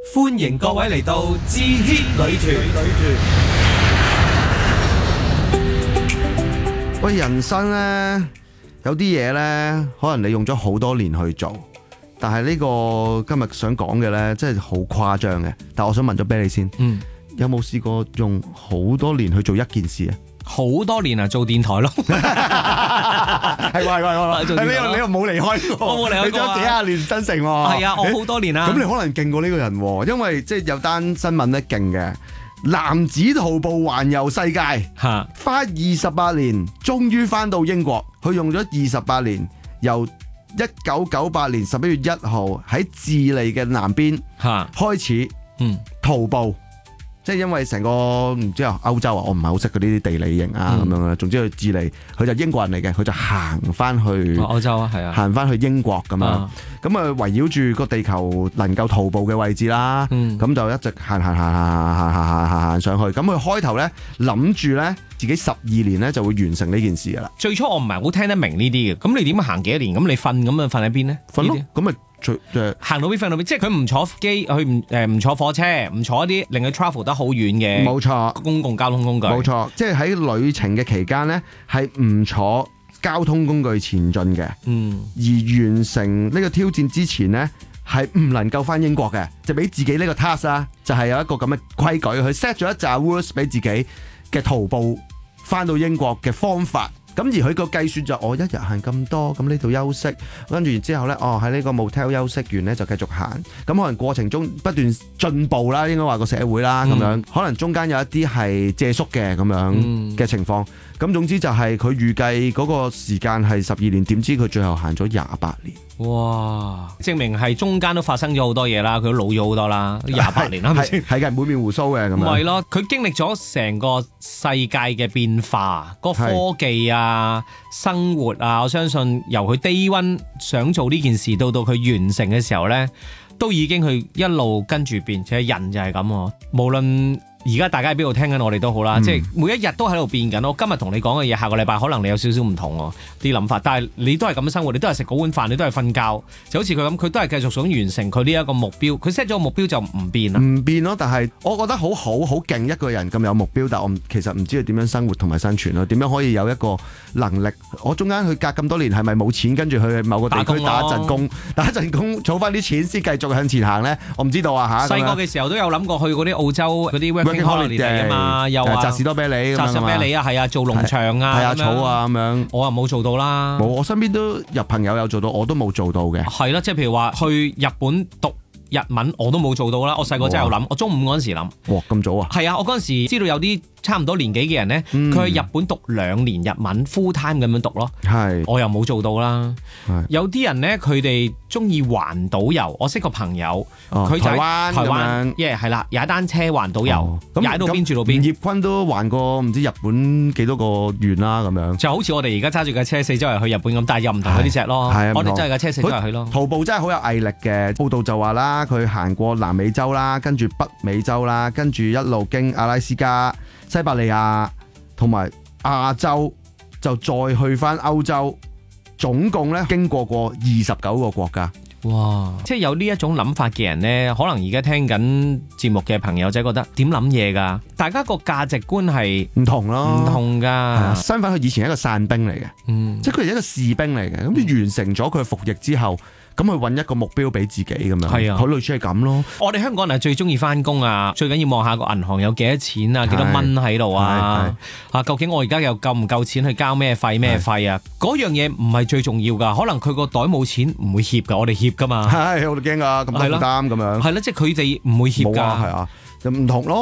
歡迎各位嚟到智軒女團。 喂，人生呢，有啲嘢呢，可能你用咗好多年去做，但係呢個今日想講嘅呢，真係好誇張嘅。但我想問咗俾你先，有冇試過用好多年去做一件事啊？ 好多年啊，做電台咯， 係你又冇離開過， 我冇離開過啊， 你做咗幾廿年新城喎。 係啊，我好多年啦。 咁你可能勁過呢個人喎，因為即係有單新聞咧勁嘅，男子徒步環遊世界，花28年，終於翻到英國。佢用咗28年，由1998年11月1號喺智利嘅南邊開始徒步。即係因為成個唔知啊歐洲啊，我唔係好識嗰啲地理型啊咁樣啦。總之佢智利，佢就英國人嚟嘅，佢就行翻去歐洲啊，係啊，行翻去英國咁樣。咁啊圍繞住個地球能夠徒步嘅位置啦，咁就一直行上去。咁佢開頭咧諗住咧自己12年咧就會完成呢件事噶啦。 最初我唔係好聽得明呢啲嘅，咁你點行幾多年？咁你瞓咁啊瞓喺邊咧？ 瞓咯，咁咪行到邊瞓到邊，即係佢唔坐機，佢唔坐火車，唔坐一啲令佢 travel 得好遠嘅，冇錯，公共交通工具，冇錯， 即係喺旅程嘅期間咧係唔坐交通工具前進嘅，而完成呢個挑戰之前咧係唔能夠翻英國嘅，就俾自己呢個 task 啊，就係有一個咁嘅規矩，佢 set 咗一紮 rules 俾自己嘅徒步翻到英國嘅方法。咁而佢個計算就我一日行咁多，咁呢度休息，跟住然之後咧，喺呢個 motel 休息完咧就繼續行。咁可能過程中不斷進步啦，應該話個社會啦咁樣，可能中間有一啲係借宿嘅咁樣嘅情況。咁總之就係佢預計嗰個時間係12年，點知佢最後行咗28年。 哇！證明係中間都發生咗好多嘢啦，佢都老咗好多28年啦，係咪先？ 係嘅，滿面鬍鬚嘅咁樣。唔係咯，佢經歷咗成個世界嘅變化，個科技啊、生活啊，我相信由佢 day one 想做呢件事到佢完成嘅時候咧，都已經佢一路跟住變。其實人就係咁喎，無論而家大家喺邊度聽緊我哋都好啦，即係每一日都喺度變緊。我今日同你講嘅嘢，下個禮拜可能你有少少唔同啲諗法，但係你都係咁樣生活，你都係食嗰碗飯，你都係瞓覺，就好似佢咁，佢都係繼續想完成佢呢一個目標。佢 set 咗個目標就唔變啦，唔變咯。但係我覺得好勁一個人咁有目標，但我其實唔知佢點樣生活同埋生存咯，點樣可以有一個能力。我中間佢隔咁多年係咪冇錢跟住去某個地區打一陣工，儲翻啲錢先繼續向前行咧？我唔知道啊嚇。細個嘅時候都有諗過去嗰啲澳洲嗰啲holiday 啊嘛，又話摘士多啤梨啊，係啊，做農場啊，係啊，草啊咁樣，我又冇做到啦。冇，我身邊都有朋友有做到，我都冇做到嘅。係啦，即係譬如話去日本讀日文，我都冇做到啦。我細個真係有諗，我中五嗰陣時諗。哇，咁早啊？係啊，我嗰陣時知道有啲差唔多年紀嘅人咧，佢去日本讀2年日文 full time 咁樣讀咯。係，我又冇做到啦。有啲人咧，佢哋中意環島遊。我識個朋友，佢就喺台灣，係啦，踩單車環島遊，踩到邊住到邊。葉坤都環過唔知日本幾多個縣啦，咁樣就好似我哋而家揸住架車四周圍去日本咁，但係又唔同嗰啲隻咯。我哋揸住架車四周圍去咯。徒步真係好有毅力嘅。報道就話啦，佢行過南美洲啦，跟住北美洲啦，跟住一路經阿拉斯加、西伯利亞同埋亞洲，就再去翻歐洲，總共咧經過29個國家。哇！即係有呢一種諗法嘅人呢，可能而家聽緊節目嘅朋友仔覺得點諗嘢㗎？大家個價值觀係唔同咯，唔同㗎。身份佢以前係一個散兵嚟嘅，即係佢係一個士兵嚟嘅。咁佢完成咗佢服役之後，咁去揾一個目標俾自己咁樣。係啊，佢類似係咁咯。我哋香港人係最中意翻工啊，最緊要望下個銀行有幾多錢啊，幾多蚊喺度啊。究竟我而家又夠唔夠錢去交咩費啊？嗰樣嘢唔係最重要㗎。可能佢個袋冇錢，唔會怯㗎，我哋怯㗎嘛。係，我哋驚㗎，咁多負擔咁樣。係啦，即係佢哋唔會怯㗎。係啊，就唔同咯。